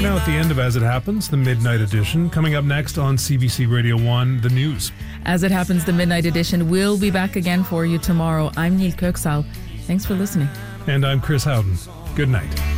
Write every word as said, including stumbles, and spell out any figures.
now at the end of As It Happens, the Midnight Edition. Coming up next on C B C Radio one, the news. As It Happens, the Midnight Edition will be back again for you tomorrow. I'm Neil Kirksall. Thanks for listening. And I'm Chris Howden. Good night.